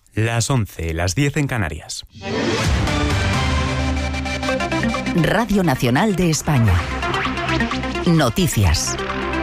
Las 11, las 10 en Canarias. Radio Nacional de España. Noticias.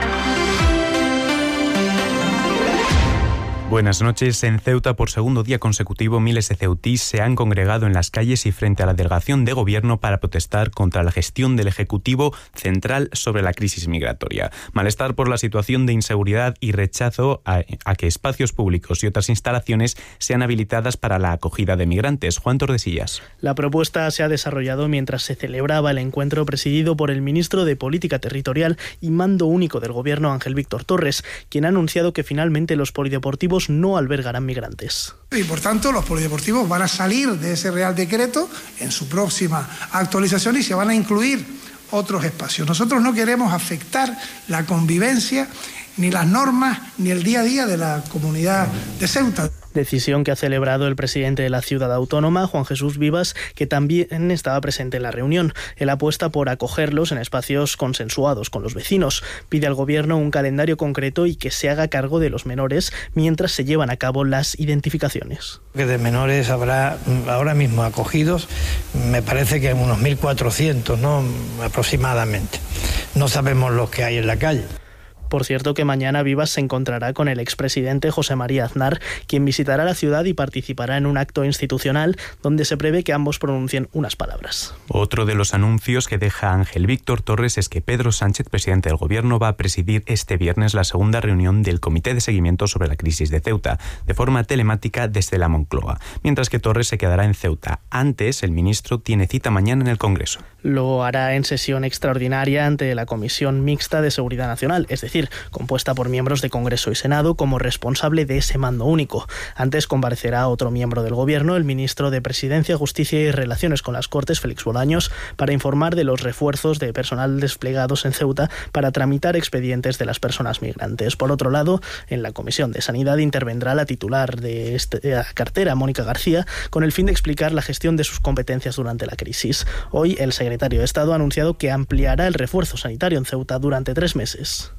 Buenas noches. En Ceuta, por segundo día consecutivo, miles de ceutís se han congregado en las calles y frente a la delegación de gobierno para protestar contra la gestión del Ejecutivo Central sobre la crisis migratoria. Malestar por la situación de inseguridad y rechazo a que espacios públicos y otras instalaciones sean habilitadas para la acogida de migrantes. Juan Tordesillas. La propuesta se ha desarrollado mientras se celebraba el encuentro presidido por el ministro de Política Territorial y Mando Único del Gobierno, Ángel Víctor Torres, quien ha anunciado que finalmente los polideportivos no albergarán migrantes. Y por tanto los polideportivos van a salir de ese Real Decreto en su próxima actualización y se van a incluir otros espacios. Nosotros no queremos afectar la convivencia, ni las normas, ni el día a día de la comunidad de Ceuta. Decisión que ha celebrado el presidente de la ciudad autónoma, Juan Jesús Vivas, que también estaba presente en la reunión. Él apuesta por acogerlos en espacios consensuados con los vecinos. Pide al gobierno un calendario concreto y que se haga cargo de los menores mientras se llevan a cabo las identificaciones. Que de menores habrá ahora mismo acogidos, me parece que unos 1.400, ¿no? Aproximadamente. No sabemos los que hay en la calle. Por cierto que mañana Vivas se encontrará con el expresidente José María Aznar, quien visitará la ciudad y participará en un acto institucional donde se prevé que ambos pronuncien unas palabras. Otro de los anuncios que deja Ángel Víctor Torres es que Pedro Sánchez, presidente del Gobierno, va a presidir este viernes la segunda reunión del Comité de Seguimiento sobre la crisis de Ceuta, de forma telemática desde la Moncloa, mientras que Torres se quedará en Ceuta. Antes, el ministro tiene cita mañana en el Congreso. Lo hará en sesión extraordinaria ante la Comisión Mixta de Seguridad Nacional, es decir, compuesta por miembros de Congreso y Senado como responsable de ese mando único. Antes comparecerá otro miembro del Gobierno, el ministro de Presidencia, Justicia y Relaciones con las Cortes, Félix Bolaños, para informar de los refuerzos de personal desplegados en Ceuta para tramitar expedientes de las personas migrantes. Por otro lado, en la Comisión de Sanidad intervendrá la titular de esta cartera, Mónica García, con el fin de explicar la gestión de sus competencias durante la crisis. Hoy, el secretario de Estado ha anunciado que ampliará el refuerzo sanitario en Ceuta durante 3 meses.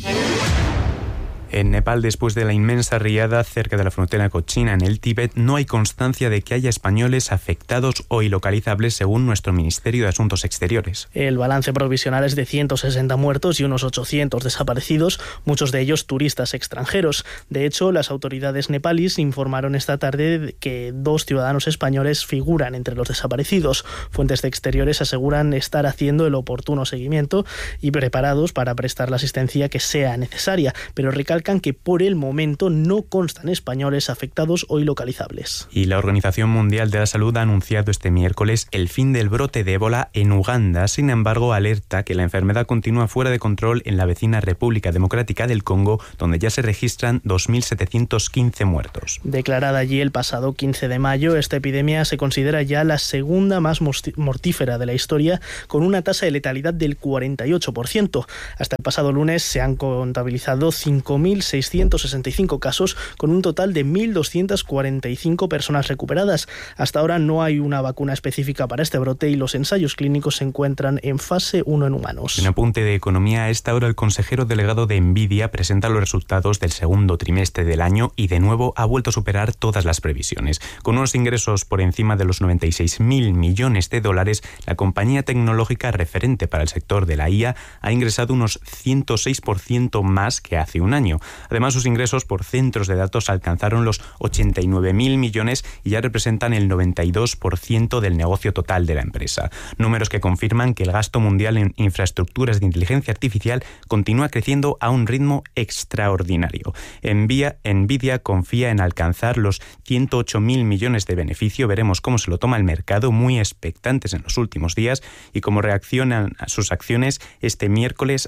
En Nepal, después de la inmensa riada cerca de la frontera con China en el Tíbet, no hay constancia de que haya españoles afectados o ilocalizables, según nuestro Ministerio de Asuntos Exteriores. El balance provisional es de 160 muertos y unos 800 desaparecidos, muchos de ellos turistas extranjeros. De hecho, las autoridades nepalíes informaron esta tarde que 2 ciudadanos españoles figuran entre los desaparecidos. Fuentes de Exteriores aseguran estar haciendo el oportuno seguimiento y preparados para prestar la asistencia que sea necesaria, pero recalcan que por el momento no constan españoles afectados o ilocalizables. Y la Organización Mundial de la Salud ha anunciado este miércoles el fin del brote de ébola en Uganda. Sin embargo, alerta que la enfermedad continúa fuera de control en la vecina República Democrática del Congo, donde ya se registran 2.715 muertos. Declarada allí el pasado 15 de mayo, esta epidemia se considera ya la segunda más mortífera de la historia, con una tasa de letalidad del 48%. Hasta el pasado lunes se han contabilizado 5.665 casos, con un total de 1.245 personas recuperadas. Hasta ahora no hay una vacuna específica para este brote y los ensayos clínicos se encuentran en fase 1 en humanos. En apunte de economía, a esta hora el consejero delegado de Nvidia presenta los resultados del segundo trimestre del año y de nuevo ha vuelto a superar todas las previsiones. Con unos ingresos por encima de los 96.000 millones de dólares, la compañía tecnológica referente para el sector de la IA ha ingresado unos 106% más que hace un año. Además, sus ingresos por centros de datos alcanzaron los 89.000 millones y ya representan el 92% del negocio total de la empresa. Números que confirman que el gasto mundial en infraestructuras de inteligencia artificial continúa creciendo a un ritmo extraordinario. Nvidia confía en alcanzar los 108.000 millones de beneficio. Veremos cómo se lo toma el mercado, muy expectantes en los últimos días, y cómo reaccionan a sus acciones este miércoles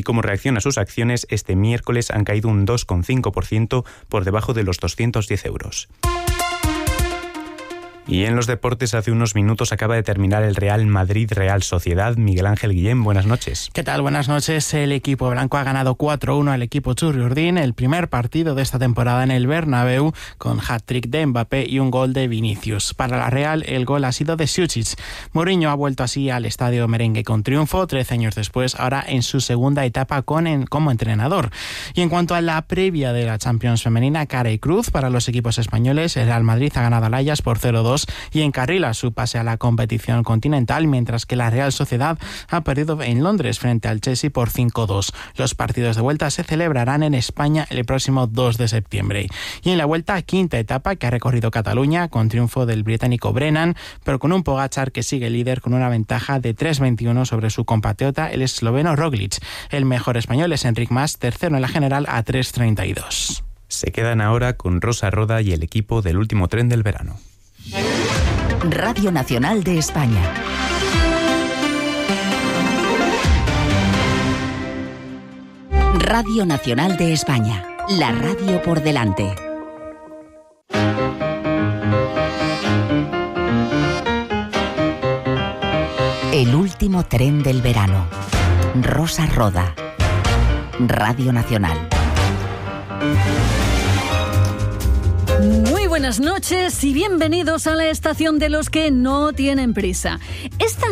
han caído un 2,5% por debajo de los 210 euros. Y en los deportes, hace unos minutos acaba de terminar el Real Madrid-Real Sociedad. Miguel Ángel Guillén, buenas noches. ¿Qué tal? Buenas noches. El equipo blanco ha ganado 4-1 al equipo Churri-Urdin, el primer partido de esta temporada en el Bernabéu, con hat-trick de Mbappé y un gol de Vinicius. Para la Real, el gol ha sido de Šušić. Mourinho ha vuelto así al estadio merengue con triunfo, 13 años después, ahora en su segunda etapa como entrenador. Y en cuanto a la previa de la Champions femenina, cara y cruz para los equipos españoles. El Real Madrid ha ganado al Ajax por 0-2 y encarrila su pase a la competición continental, mientras que la Real Sociedad ha perdido en Londres frente al Chelsea por 5-2. Los partidos de vuelta se celebrarán en España el próximo 2 de septiembre. Y en la vuelta, quinta etapa que ha recorrido Cataluña, con triunfo del británico Brennan, pero con un Pogačar que sigue líder con una ventaja de 3.21 sobre su compatriota, el esloveno Roglic. El mejor español es Enric Mas, tercero en la general a 3.32. Se quedan ahora con Rosa Roda y el equipo del último tren del verano. Radio Nacional de España. Radio Nacional de España. La radio por delante. El último tren del verano. Rosa Roda. Radio Nacional. Muy buenas noches y bienvenidos a la estación de los que no tienen prisa. Esta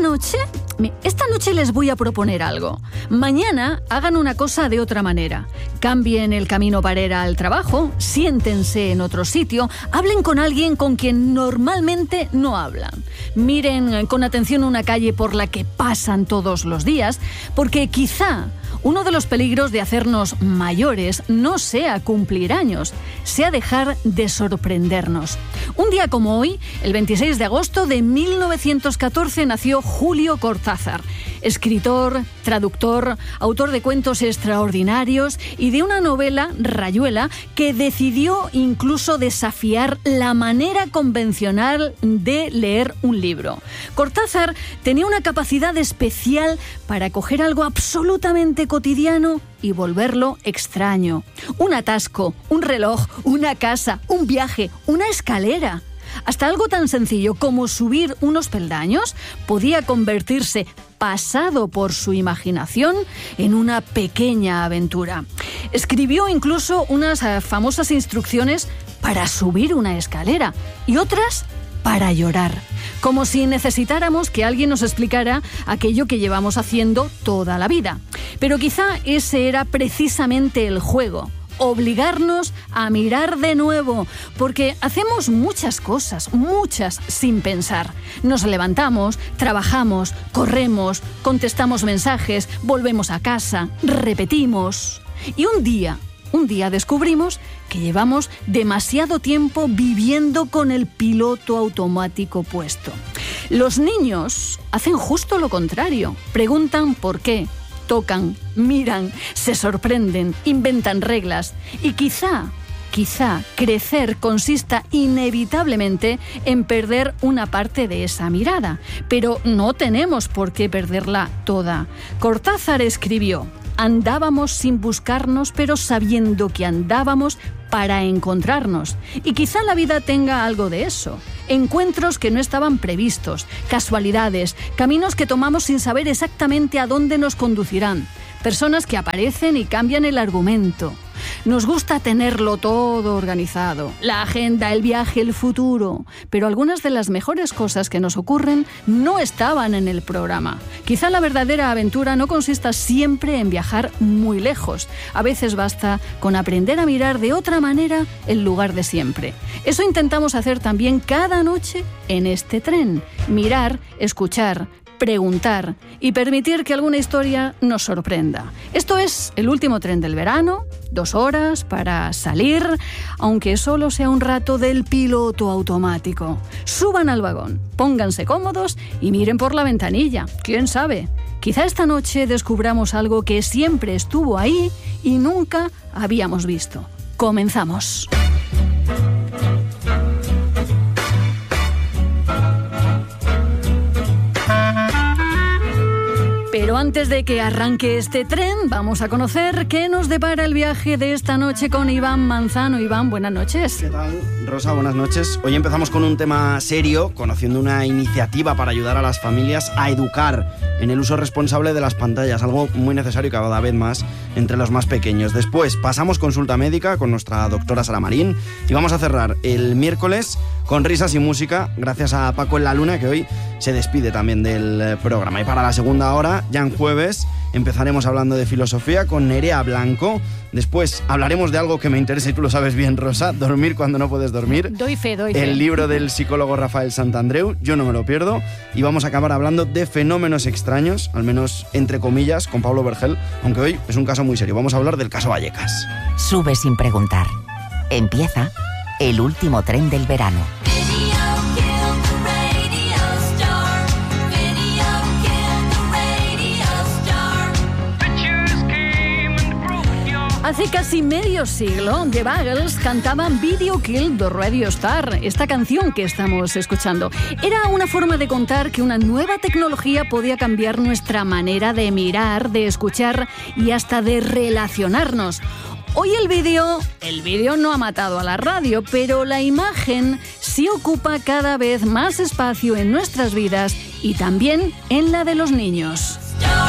noche les voy a proponer algo. Mañana hagan una cosa de otra manera. Cambien el camino para ir al trabajo, siéntense en otro sitio, hablen con alguien con quien normalmente no hablan. Miren con atención una calle por la que pasan todos los días, porque quizá uno de los peligros de hacernos mayores no sea cumplir años, sea dejar de sorprendernos. Un día como hoy, el 26 de agosto de 1914, nació Julio Cortázar, escritor, traductor, autor de cuentos extraordinarios y de una novela, Rayuela, que decidió incluso desafiar la manera convencional de leer un libro. Cortázar tenía una capacidad especial para coger algo absolutamente cotidiano y volverlo extraño. Un atasco, un reloj, una casa, un viaje, una escalera. Hasta algo tan sencillo como subir unos peldaños podía convertirse, pasado por su imaginación, en una pequeña aventura. Escribió incluso unas famosas instrucciones para subir una escalera y otras para llorar, como si necesitáramos que alguien nos explicara aquello que llevamos haciendo toda la vida. Pero quizá ese era precisamente el juego, obligarnos a mirar de nuevo, porque hacemos muchas cosas, muchas sin pensar. Nos levantamos, trabajamos, corremos, contestamos mensajes, volvemos a casa, repetimos. Y un día descubrimos que llevamos demasiado tiempo viviendo con el piloto automático puesto. Los niños hacen justo lo contrario. Preguntan por qué, tocan, miran, se sorprenden, inventan reglas. Y quizá crecer consista inevitablemente en perder una parte de esa mirada. Pero no tenemos por qué perderla toda. Cortázar escribió: andábamos sin buscarnos, pero sabiendo que andábamos para encontrarnos. Y quizá la vida tenga algo de eso. Encuentros que no estaban previstos, casualidades, caminos que tomamos sin saber exactamente a dónde nos conducirán, personas que aparecen y cambian el argumento. Nos gusta tenerlo todo organizado, la agenda, el viaje, el futuro, pero algunas de las mejores cosas que nos ocurren no estaban en el programa. Quizá la verdadera aventura no consista siempre en viajar muy lejos. A veces basta con aprender a mirar de otra manera el lugar de siempre. Eso intentamos hacer también cada noche en este tren. Mirar, escuchar, preguntar y permitir que alguna historia nos sorprenda. Esto es el último tren del verano, 2 horas para salir, aunque solo sea un rato del piloto automático. Suban al vagón, pónganse cómodos y miren por la ventanilla. ¿Quién sabe? Quizá esta noche descubramos algo que siempre estuvo ahí y nunca habíamos visto. Comenzamos. Pero antes de que arranque este tren, vamos a conocer qué nos depara el viaje de esta noche con Iván Manzano. Iván, buenas noches. ¿Qué tal, Rosa? Buenas noches. Hoy empezamos con un tema serio, conociendo una iniciativa para ayudar a las familias a educar en el uso responsable de las pantallas, algo muy necesario cada vez más entre los más pequeños. Después pasamos consulta médica con nuestra doctora Sara Marín y vamos a cerrar el miércoles con risas y música, gracias a Paco en la Luna, que hoy se despide también del programa. Y para la segunda hora, ya en jueves, empezaremos hablando de filosofía con Nerea Blanco. Después hablaremos de algo que me interesa y tú lo sabes bien, Rosa, dormir cuando no puedes dormir. Doy fe. El libro del psicólogo Rafael Santandreu, yo no me lo pierdo. Y vamos a acabar hablando de fenómenos extraños, al menos entre comillas, con Pablo Vergel, aunque hoy es un caso muy serio. Vamos a hablar del caso Vallecas. Sube sin preguntar. Empieza el último tren del verano. Hace casi medio siglo, The Buggles cantaban Video Kill the Radio Star. Esta canción que estamos escuchando era una forma de contar que una nueva tecnología podía cambiar nuestra manera de mirar, de escuchar y hasta de relacionarnos. Hoy el vídeo no ha matado a la radio, pero la imagen sí ocupa cada vez más espacio en nuestras vidas y también en la de los niños.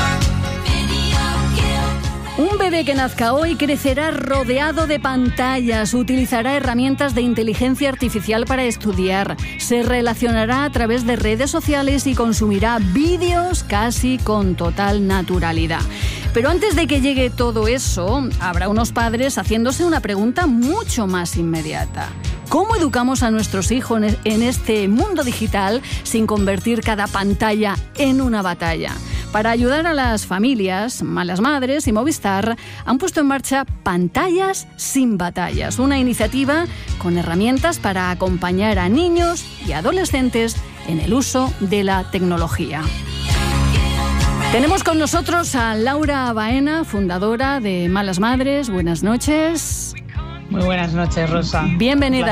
Un bebé que nazca hoy crecerá rodeado de pantallas, utilizará herramientas de inteligencia artificial para estudiar, se relacionará a través de redes sociales y consumirá vídeos casi con total naturalidad. Pero antes de que llegue todo eso, habrá unos padres haciéndose una pregunta mucho más inmediata. ¿Cómo educamos a nuestros hijos en este mundo digital sin convertir cada pantalla en una batalla? Para ayudar a las familias, Malas Madres y Movistar han puesto en marcha Pantallas sin Batallas, una iniciativa con herramientas para acompañar a niños y adolescentes en el uso de la tecnología. Tenemos con nosotros a Laura Baena, fundadora de Malas Madres. Buenas noches. Muy buenas noches, Rosa. Bienvenida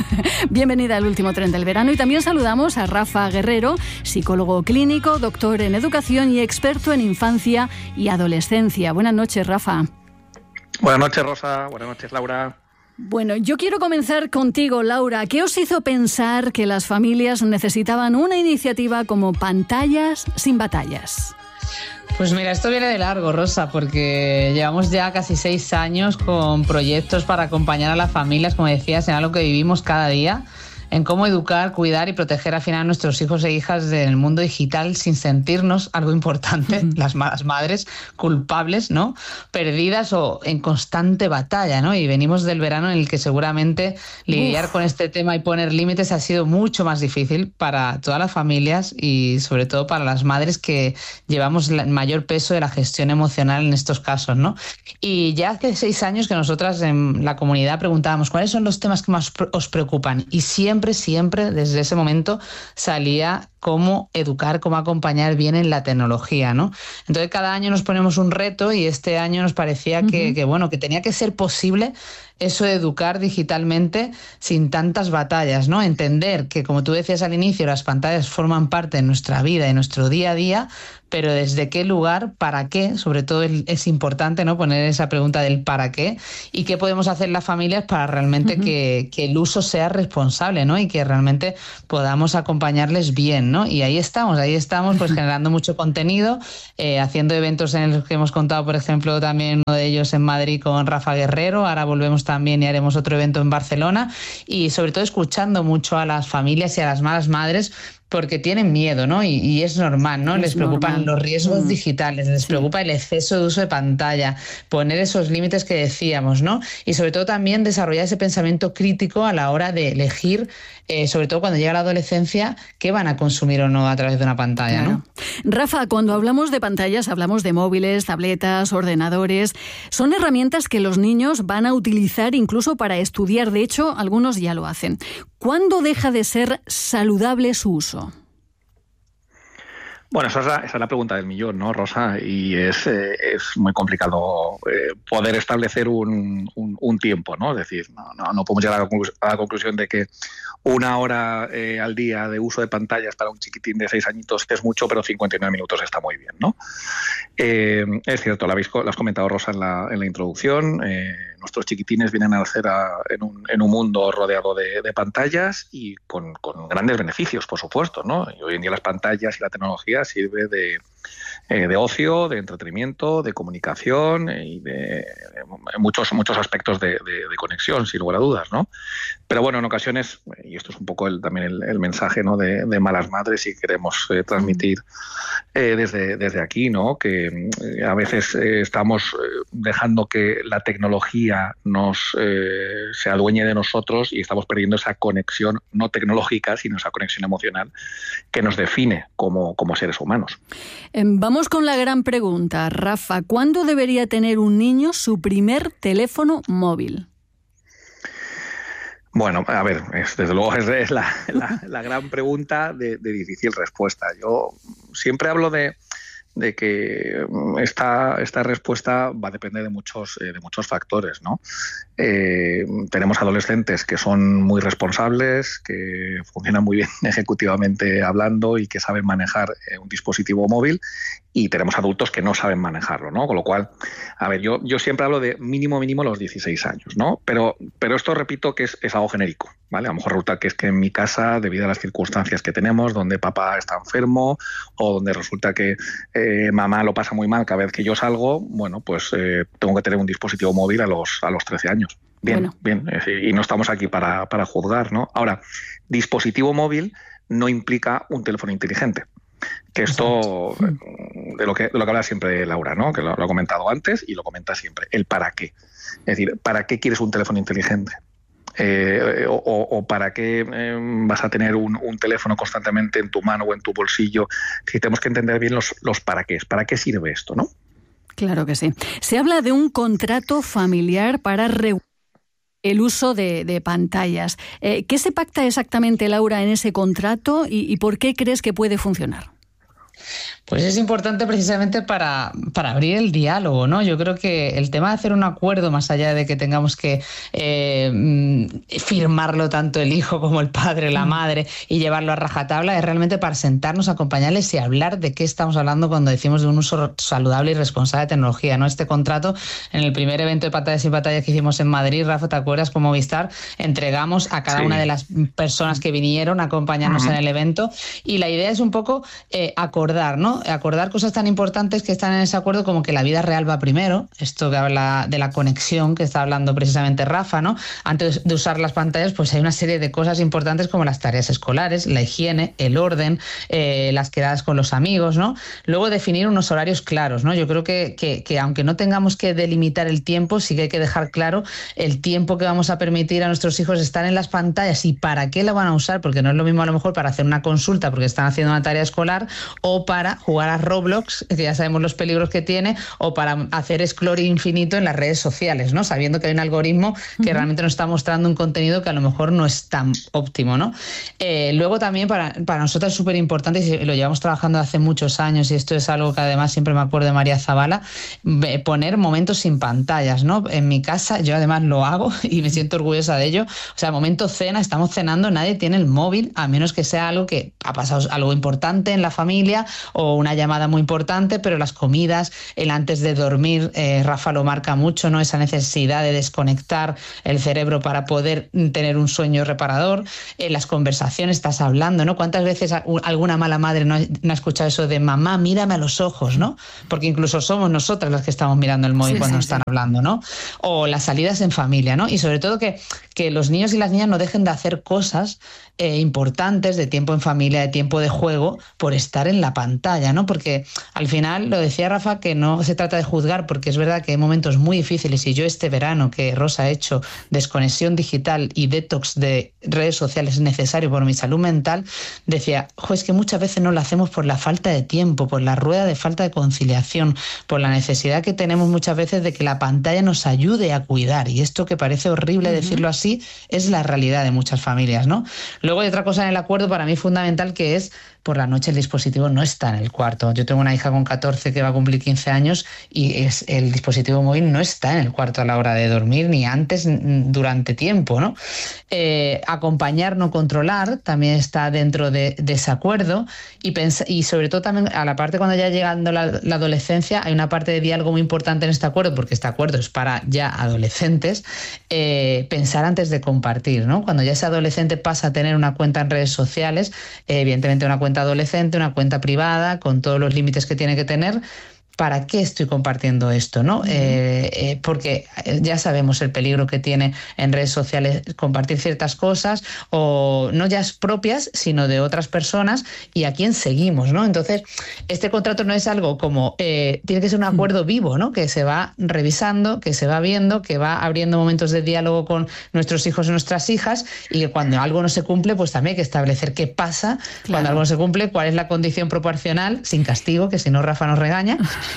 al último tren del verano. Y también saludamos a Rafa Guerrero, psicólogo clínico, doctor en educación y experto en infancia y adolescencia. Buenas noches, Rafa. Buenas noches, Rosa. Buenas noches, Laura. Bueno, yo quiero comenzar contigo, Laura. ¿Qué os hizo pensar que las familias necesitaban una iniciativa como Pantallas sin Batallas? Pues mira, esto viene de largo, Rosa, porque llevamos ya casi 6 años con proyectos para acompañar a las familias, como decías, en algo que vivimos cada día, en cómo educar, cuidar y proteger al final a nuestros hijos e hijas del mundo digital sin sentirnos, algo importante, las malas madres, culpables, ¿no? Perdidas o en constante batalla, ¿no? Y venimos del verano en el que seguramente lidiar con este tema y poner límites ha sido mucho más difícil para todas las familias y sobre todo para las madres que llevamos el mayor peso de la gestión emocional en estos casos, ¿no? Y ya hace 6 años que nosotras en la comunidad preguntábamos ¿cuáles son los temas que más os preocupan? Y siempre desde ese momento salía cómo educar, cómo acompañar bien en la tecnología, ¿no? Entonces cada año nos ponemos un reto y este año nos parecía que tenía que ser posible eso de educar digitalmente sin tantas batallas, ¿no? Entender que, como tú decías al inicio, las pantallas forman parte de nuestra vida, de nuestro día a día, pero desde qué lugar, para qué, sobre todo es importante, ¿no? Poner esa pregunta del para qué y qué podemos hacer las familias para realmente que el uso sea responsable, ¿no? Y que realmente podamos acompañarles bien, ¿no? Y ahí estamos pues generando mucho contenido, haciendo eventos en los que hemos contado, por ejemplo, también uno de ellos en Madrid con Rafa Guerrero, ahora volvemos también y haremos otro evento en Barcelona y sobre todo escuchando mucho a las familias y a las malas madres porque tienen miedo, ¿no? Y es normal, ¿no? Les preocupan los riesgos digitales, les preocupa el exceso de uso de pantalla, poner esos límites que decíamos, ¿no? Y sobre todo también desarrollar ese pensamiento crítico a la hora de elegir, sobre todo cuando llega la adolescencia, qué van a consumir o no a través de una pantalla, ¿no? Rafa, cuando hablamos de pantallas, hablamos de móviles, tabletas, ordenadores. Son herramientas que los niños van a utilizar incluso para estudiar. De hecho, algunos ya lo hacen. ¿Cuándo deja de ser saludable su uso? Bueno, esa es la pregunta del millón, ¿no, Rosa? Y es muy complicado poder establecer un tiempo, ¿no? Es decir, no podemos llegar a la conclusión de que 1 hora al día de uso de pantallas para un chiquitín de 6 añitos es mucho, pero 59 minutos está muy bien, ¿no? Es cierto, lo has comentado, Rosa, en la introducción. Nuestros chiquitines vienen a nacer en un mundo rodeado de pantallas y con grandes beneficios, por supuesto, ¿no? Y hoy en día las pantallas y la tecnología sirve de ocio, de entretenimiento, de comunicación y de muchos aspectos de conexión, sin lugar a dudas, ¿no? Pero bueno, en ocasiones, y esto es un poco también el mensaje, ¿no?, de malas madres, y queremos transmitir desde aquí, ¿no?, que a veces estamos dejando que la tecnología se adueñe de nosotros y estamos perdiendo esa conexión no tecnológica, sino esa conexión emocional que nos define como seres humanos. Vamos con la gran pregunta, Rafa. ¿Cuándo debería tener un niño su primer teléfono móvil? Bueno, a ver, desde luego es la gran pregunta de difícil respuesta. Yo siempre hablo de que esta respuesta va a depender de muchos factores, ¿no? Tenemos adolescentes que son muy responsables, que funcionan muy bien ejecutivamente hablando y que saben manejar un dispositivo móvil, y tenemos adultos que no saben manejarlo, ¿no? Con lo cual, a ver, yo siempre hablo de mínimo los 16 años, ¿no? Pero esto, repito, que es algo genérico, ¿vale? A lo mejor resulta que es que en mi casa, debido a las circunstancias que tenemos, donde papá está enfermo o donde resulta que mamá lo pasa muy mal cada vez que yo salgo, bueno, pues tengo que tener un dispositivo móvil a los 13 años. Bien, y no estamos aquí para juzgar, ¿no? Ahora, dispositivo móvil no implica un teléfono inteligente. Que esto, de lo que habla siempre Laura, ¿no?, que lo ha comentado antes y lo comenta siempre, el para qué. Es decir, ¿para qué quieres un teléfono inteligente? O para qué vas a tener un teléfono constantemente en tu mano o en tu bolsillo. Si tenemos que entender bien los para qué. ¿Para qué sirve esto, no? Claro que sí. Se habla de un contrato familiar para regular el uso de pantallas. ¿Qué se pacta exactamente, Laura, en ese contrato y por qué crees que puede funcionar? Pues es importante precisamente para abrir el diálogo, ¿no? Yo creo que el tema de hacer un acuerdo, más allá de que tengamos que firmarlo tanto el hijo como el padre, la madre, y llevarlo a rajatabla, es realmente para sentarnos, acompañarles y hablar de qué estamos hablando cuando decimos de un uso saludable y responsable de tecnología, ¿no? Este contrato, en el primer evento de Pantallas y Batallas que hicimos en Madrid, Rafa, ¿te acuerdas? Con Movistar, entregamos a cada una de las personas que vinieron a acompañarnos en el evento, y la idea es un poco acordar, ¿no? Acordar cosas tan importantes que están en ese acuerdo, como que la vida real va primero, esto que habla de la conexión que está hablando precisamente Rafa, ¿no? Antes de usar las pantallas, pues hay una serie de cosas importantes como las tareas escolares, la higiene, el orden, las quedadas con los amigos, ¿no? Luego definir unos horarios claros, ¿no? Yo creo que aunque no tengamos que delimitar el tiempo, sí que hay que dejar claro el tiempo que vamos a permitir a nuestros hijos estar en las pantallas y para qué la van a usar, porque no es lo mismo a lo mejor para hacer una consulta porque están haciendo una tarea escolar, o para jugar a Roblox, que ya sabemos los peligros que tiene, o para hacer scroll infinito en las redes sociales, ¿no? Sabiendo que hay un algoritmo que realmente nos está mostrando un contenido que a lo mejor no es tan óptimo, ¿no? Luego también para nosotros es súper importante, y lo llevamos trabajando hace muchos años, y esto es algo que además siempre me acuerdo de María Zavala, poner momentos sin pantallas, ¿no? En mi casa yo además lo hago y me siento orgullosa de ello. O sea, momento cena, estamos cenando, nadie tiene el móvil, a menos que sea algo que ha pasado algo importante en la familia o una llamada muy importante, pero las comidas, el antes de dormir, Rafa lo marca mucho, ¿no? Esa necesidad de desconectar el cerebro para poder tener un sueño reparador. Las conversaciones, estás hablando, ¿no? ¿Cuántas veces alguna mala madre no ha escuchado eso de mamá, mírame a los ojos, ¿no? Porque incluso somos nosotras las que estamos mirando el móvil cuando nos están hablando, ¿no? O las salidas en familia, ¿no? Y sobre todo que los niños y las niñas no dejen de hacer cosas importantes de tiempo en familia, de tiempo de juego, por estar en la pantalla, ¿no? Porque al final, lo decía Rafa, que no se trata de juzgar, porque es verdad que hay momentos muy difíciles, y yo este verano que Rosa ha hecho desconexión digital y detox de redes sociales es necesario por mi salud mental, decía, es que muchas veces no lo hacemos por la falta de tiempo, por la rueda de falta de conciliación, por la necesidad que tenemos muchas veces de que la pantalla nos ayude a cuidar, y esto que parece horrible decirlo así, es la realidad de muchas familias, ¿no? Luego hay otra cosa en el acuerdo para mí fundamental, fundamental, que es por la noche el dispositivo no está en el cuarto. Yo tengo una hija con 14 que va a cumplir 15 años y el dispositivo móvil no está en el cuarto a la hora de dormir, ni antes, durante tiempo, ¿no? Acompañar, no controlar, también está dentro de ese acuerdo, y sobre todo también a la parte cuando ya llegando la adolescencia, hay una parte de diálogo muy importante en este acuerdo, porque este acuerdo es para ya adolescentes, pensar antes de compartir, ¿no? Cuando ya ese adolescente pasa a tener una cuenta en redes sociales, evidentemente una cuenta adolescente, una cuenta privada, con todos los límites que tiene que tener. ¿Para qué estoy compartiendo esto, no? Porque ya sabemos el peligro que tiene en redes sociales compartir ciertas cosas, o no ya propias, sino de otras personas, y a quién seguimos, ¿no? Entonces, este contrato no es algo como... tiene que ser un acuerdo vivo, ¿no? Que se va revisando, que se va viendo, que va abriendo momentos de diálogo con nuestros hijos y nuestras hijas, y que cuando algo no se cumple, pues también hay que establecer qué pasa. Claro. Cuando algo no se cumple, cuál es la condición proporcional, sin castigo, que si no Rafa nos regaña.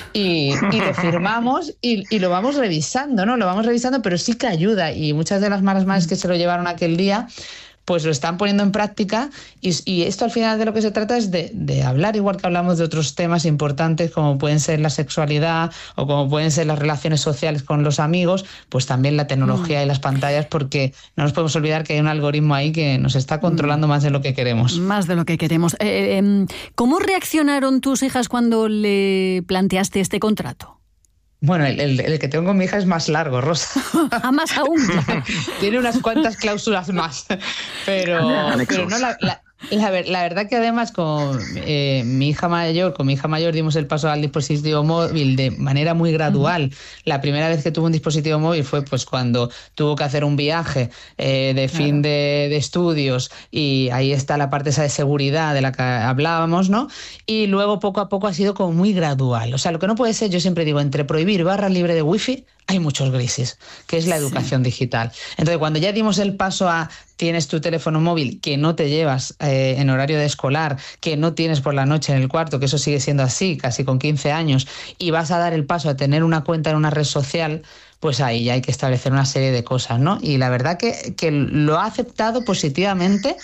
Y lo firmamos y lo vamos revisando, ¿no? Lo vamos revisando, pero sí que ayuda. Y muchas de las malas madres que se lo llevaron aquel día, pues lo están poniendo en práctica, y esto al final de lo que se trata es de hablar, igual que hablamos de otros temas importantes como pueden ser la sexualidad o como pueden ser las relaciones sociales con los amigos, pues también la tecnología y las pantallas, porque no nos podemos olvidar que hay un algoritmo ahí que nos está controlando más de lo que queremos. Más de lo que queremos. ¿Cómo reaccionaron tus hijas cuando le planteaste este contrato? Bueno, el que tengo con mi hija es más largo, Rosa. Más aún. Tiene unas cuantas cláusulas más. Pero no, la verdad que además con mi hija mayor dimos el paso al dispositivo móvil de manera muy gradual. La primera vez que tuvo un dispositivo móvil fue pues cuando tuvo que hacer un viaje de fin de estudios, y ahí está la parte esa de seguridad de la que hablábamos, ¿no? Y luego poco a poco ha sido como muy gradual. O sea, lo que no puede ser, yo siempre digo, entre prohibir barra libre de wifi hay muchos grises, que es la educación digital. Entonces, cuando ya dimos el paso a tienes tu teléfono móvil que no te llevas en horario de escolar, que no tienes por la noche en el cuarto, que eso sigue siendo así, casi con 15 años, y vas a dar el paso a tener una cuenta en una red social, pues ahí ya hay que establecer una serie de cosas, ¿no? Y la verdad que lo ha aceptado positivamente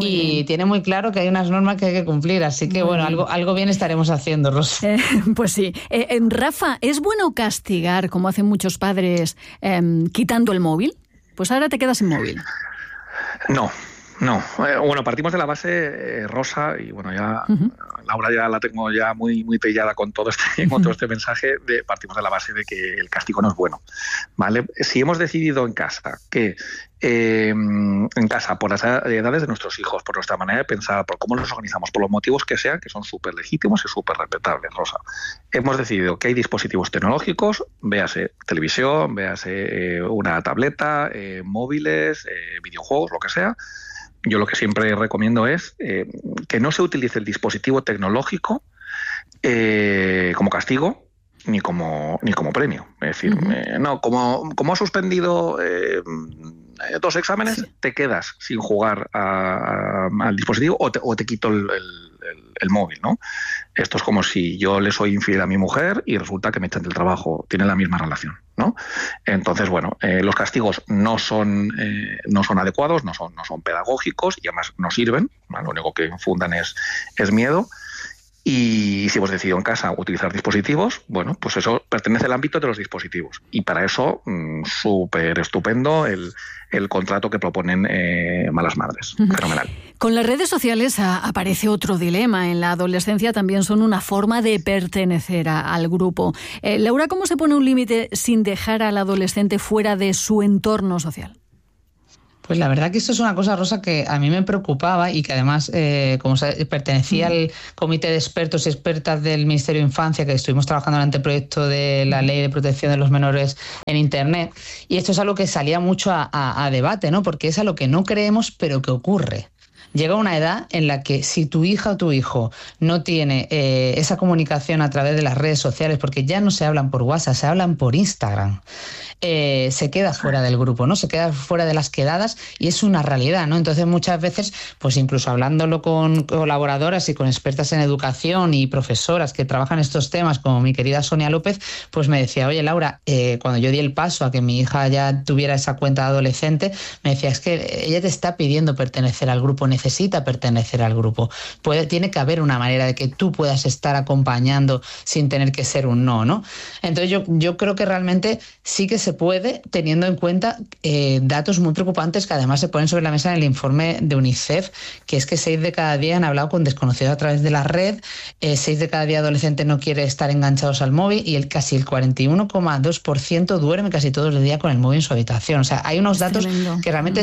y tiene muy claro que hay unas normas que hay que cumplir. Así que, bueno, algo bien estaremos haciendo, Rosa. Pues sí. Rafa, ¿es bueno castigar, como hacen muchos padres, quitando el móvil? Pues ahora te quedas sin móvil. No. Bueno, partimos de la base, Rosa, y bueno, ya Laura ya la tengo ya muy pillada con todo este mensaje. Partimos de la base de que el castigo no es bueno, ¿vale? Si hemos decidido en casa que por las edades de nuestros hijos, por nuestra manera de pensar, por cómo nos organizamos, por los motivos que sean, que son súper legítimos y súper respetables, Rosa, hemos decidido que hay dispositivos tecnológicos, véase televisión, véase una tableta, móviles, videojuegos, lo que sea. Yo lo que siempre recomiendo es que no se utilice el dispositivo tecnológico como castigo ni como premio. Es decir, no, como has suspendido 2 exámenes, te quedas sin jugar al dispositivo o te quito el móvil, ¿no? Esto es como si yo le soy infiel a mi mujer y resulta que me echan del trabajo. Tienen la misma relación, ¿no? Entonces, bueno, los castigos no son adecuados, no son pedagógicos, y además no sirven, ¿no? Lo único que infundan es miedo. Y si hemos decidido en casa utilizar dispositivos, bueno, pues eso pertenece al ámbito de los dispositivos. Y para eso, súper estupendo el contrato que proponen Malas Madres. Fenomenal. Con las redes sociales aparece otro dilema. En la adolescencia también son una forma de pertenecer al grupo. Laura, ¿cómo se pone un límite sin dejar al adolescente fuera de su entorno social? Pues la verdad que esto es una cosa, Rosa, que a mí me preocupaba, y que además, como pertenecía al comité de expertos y expertas del Ministerio de Infancia, que estuvimos trabajando en el anteproyecto de la Ley de Protección de los Menores en Internet, y esto es algo que salía mucho a debate, ¿no? Porque es algo que no creemos, pero que ocurre. Llega una edad en la que si tu hija o tu hijo no tiene esa comunicación a través de las redes sociales, porque ya no se hablan por WhatsApp, se hablan por Instagram, se queda fuera del grupo, ¿no? Se queda fuera de las quedadas y es una realidad, ¿no? Entonces muchas veces, pues incluso hablándolo con colaboradoras y con expertas en educación y profesoras que trabajan estos temas, como mi querida Sonia López, pues me decía, oye Laura, cuando yo di el paso a que mi hija ya tuviera esa cuenta de adolescente, me decía, es que ella te está pidiendo pertenecer al grupo, necesita pertenecer al grupo. Tiene que haber una manera de que tú puedas estar acompañando sin tener que ser un no. Entonces yo creo que realmente sí que se puede, teniendo en cuenta datos muy preocupantes que además se ponen sobre la mesa en el informe de UNICEF, que es que 6 de cada 10 han hablado con desconocidos a través de la red, 6 de cada 10 adolescentes no quiere estar enganchados al móvil y casi el 41,2% duerme casi todos los días con el móvil en su habitación. O sea, hay unos datos que realmente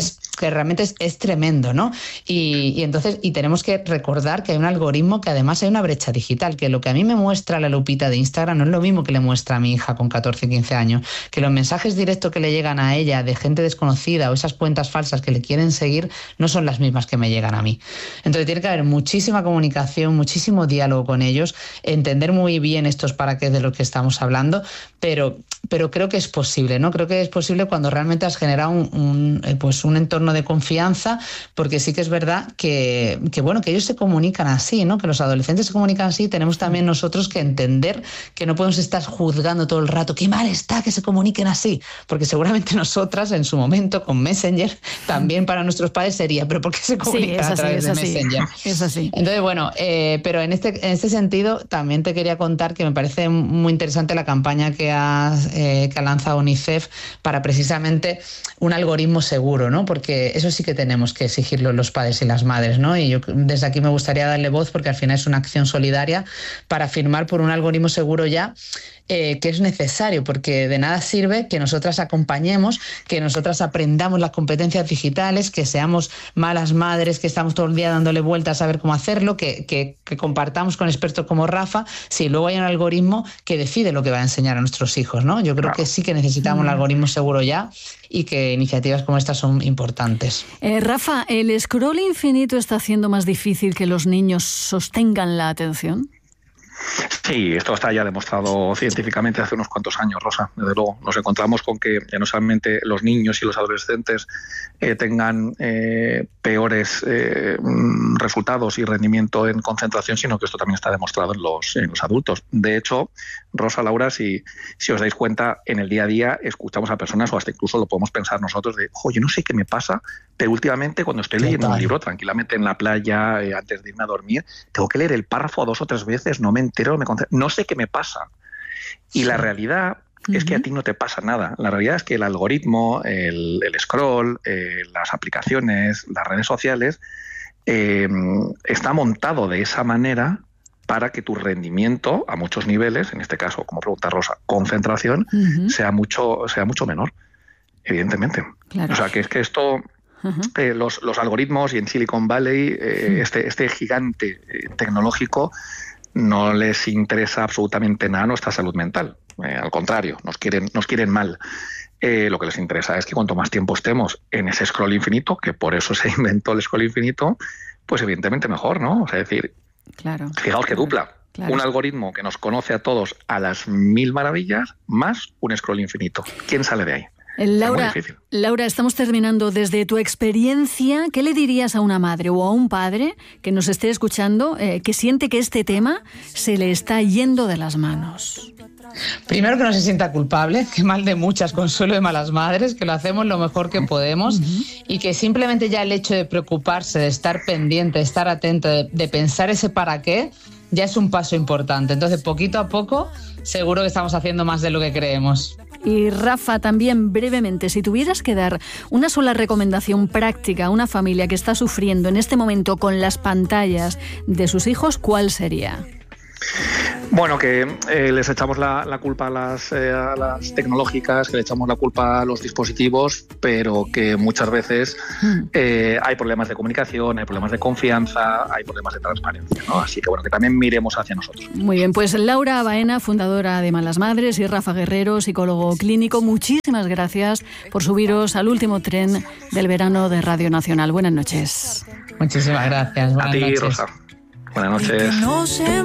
es tremendo, ¿no? Y entonces tenemos que recordar que hay un algoritmo, que además hay una brecha digital, que lo que a mí me muestra la lupita de Instagram no es lo mismo que le muestra a mi hija con 14, 15 años, que los mensajes directos que le llegan a ella de gente desconocida o esas cuentas falsas que le quieren seguir no son las mismas que me llegan a mí. Entonces tiene que haber muchísima comunicación, muchísimo diálogo con ellos, entender muy bien estos para qué de lo que estamos hablando, pero creo que es posible, ¿no? Creo que es posible cuando realmente has generado un entorno de confianza, porque sí que es verdad que ellos se comunican así, ¿no? Que los adolescentes se comunican así. Tenemos también nosotros que entender que no podemos estar juzgando todo el rato, qué mal está que se comuniquen así, porque seguramente nosotras en su momento con Messenger también para nuestros padres sería, pero ¿por qué se comunican a través de Messenger? Es así. Entonces, bueno, pero en este sentido también te quería contar que me parece muy interesante la campaña que ha lanzado UNICEF para precisamente un algoritmo seguro, ¿no? Porque eso sí que tenemos que exigirlo los padres y las madres, ¿no? Y yo desde aquí me gustaría darle voz, porque al final es una acción solidaria para firmar por un algoritmo seguro ya, que es necesario, porque de nada sirve que nosotras acompañemos, que nosotras aprendamos las competencias digitales, que seamos malas madres, que estamos todo el día dándole vueltas a ver cómo hacerlo, que compartamos con expertos como Rafa, si luego hay un algoritmo que decide lo que va a enseñar a nuestros hijos, ¿no? Yo creo que sí que necesitamos un algoritmo seguro ya, y que iniciativas como estas son importantes. Rafa, ¿el scroll infinito está haciendo más difícil que los niños sostengan la atención? Sí, esto está ya demostrado científicamente hace unos cuantos años, Rosa. Desde luego, nos encontramos con que ya no solamente los niños y los adolescentes tengan peores resultados y rendimiento en concentración, sino que esto también está demostrado en los adultos. De hecho, Rosa, Laura, si os dais cuenta, en el día a día escuchamos a personas, o hasta incluso lo podemos pensar nosotros, de, yo no sé qué me pasa, pero últimamente cuando estoy leyendo un libro tranquilamente en la playa, antes de irme a dormir, tengo que leer el párrafo 2 o 3 veces, no me entero, no sé qué me pasa. Y la realidad es que a ti no te pasa nada. La realidad es que el algoritmo, el scroll, las aplicaciones, las redes sociales, está montado de esa manera para que tu rendimiento a muchos niveles, en este caso, como pregunta Rosa, concentración, sea mucho menor, evidentemente. Claro. O sea, que es que esto... los algoritmos y en Silicon Valley, este gigante tecnológico, no les interesa absolutamente nada nuestra salud mental. Al contrario, nos quieren mal. Lo que les interesa es que cuanto más tiempo estemos en ese scroll infinito, que por eso se inventó el scroll infinito, pues evidentemente mejor, ¿no? O sea, es decir, fijaos que dupla. Claro. Un algoritmo que nos conoce a todos a las 1000 maravillas, más un scroll infinito. ¿Quién sale de ahí? Laura, estamos terminando. Desde tu experiencia, ¿qué le dirías a una madre o a un padre que nos esté escuchando, que siente que este tema se le está yendo de las manos? Primero, que no se sienta culpable, que mal de muchas, consuelo de malas madres, que lo hacemos lo mejor que podemos, y que simplemente ya el hecho de preocuparse, de estar pendiente, de estar atento, de pensar ese para qué, ya es un paso importante. Entonces, poquito a poco, seguro que estamos haciendo más de lo que creemos. Y Rafa, también brevemente, si tuvieras que dar una sola recomendación práctica a una familia que está sufriendo en este momento con las pantallas de sus hijos, ¿cuál sería? Bueno, que les echamos la culpa a las tecnológicas, que le echamos la culpa a los dispositivos, pero que muchas veces hay problemas de comunicación, hay problemas de confianza, hay problemas de transparencia, ¿no? Así que bueno, que también miremos hacia nosotros. Muy bien, pues Laura Baena, fundadora de Malas Madres, y Rafa Guerrero, psicólogo clínico, muchísimas gracias por subiros al último tren del verano de Radio Nacional. Buenas noches. Muchísimas gracias. Buenas noches. Rosa. Buenas noches.